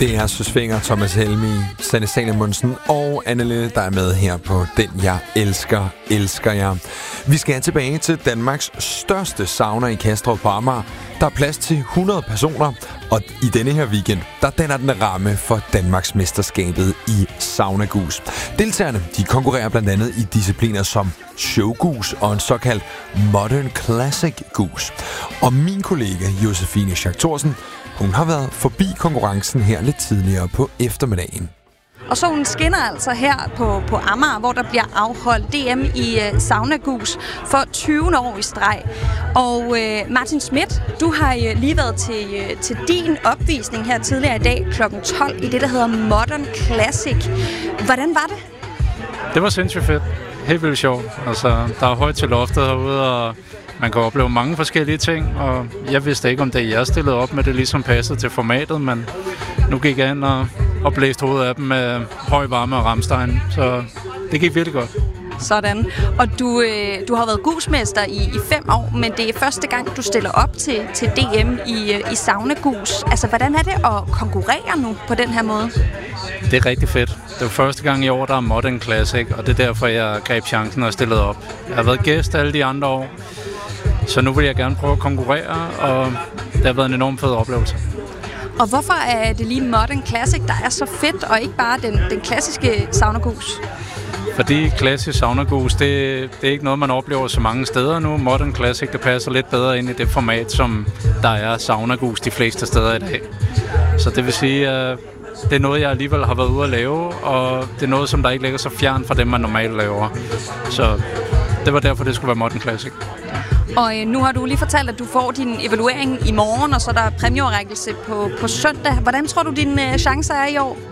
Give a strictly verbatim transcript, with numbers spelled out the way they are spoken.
Det er Søs Fenger, Thomas Helmi, Sanne Salomonsen og Annelle, der er med her på Den Jeg Elsker, Elsker Jeg. Vi skal tilbage til Danmarks største sauna i Kastrup på Amager. Der er plads til hundrede personer, og i denne her weekend, der danner den ramme for Danmarks mesterskabet i saunagus. Deltagerne, de konkurrerer blandt andet i discipliner som showgus og en såkaldt modern classic gus. Og min kollega Josefine Schack Thorsen, hun har været forbi konkurrencen her lidt tidligere på eftermiddagen. Og solen skinner altså her på, på Amager, hvor der bliver afholdt D M i uh, saunagus for tyvende år i streg. Og uh, Martin Schmidt, du har uh, lige været til, uh, til din opvisning her tidligere i dag klokken tolv i det, der hedder Modern Classic. Hvordan var det? Det var sindssygt fedt. Helt vildt sjovt. Altså, der er højt til loftet herude, og man kan opleve mange forskellige ting, og jeg vidste ikke, om det jeg stillede op med det ligesom passede til formatet, men nu gik jeg ind og, og blæste hovedet af dem med høj varme og Rammstein, så det gik virkelig godt. Sådan. Og du, øh, du har været gusmester i, i fem år, men det er første gang, du stiller op til, til D M i, i saunagus. Altså, hvordan er det at konkurrere nu på den her måde? Det er rigtig fedt. Det er første gang i år, der er Modern Classic, og det er derfor, jeg greb chancen og stillede op. Jeg har været gæst alle de andre år, så nu vil jeg gerne prøve at konkurrere, og det har været en enormt fed oplevelse. Og hvorfor er det lige Modern Classic, der er så fedt, og ikke bare den, den klassiske saunagus? Fordi klassisk saunagus, det, det er ikke noget, man oplever så mange steder nu. Modern Classic, det passer lidt bedre ind i det format, som der er saunagus de fleste steder i dag. Så det vil sige, at det er noget, jeg alligevel har været ude at lave, og det er noget, som der ikke ligger så fjern fra dem, man normalt laver. Så det var derfor, det skulle være Modern Classic. Og øh, nu har du lige fortalt, at du får din evaluering i morgen, og så er der præmieoverrækkelse på, på søndag. Hvordan tror du, dine øh, chancer er i år?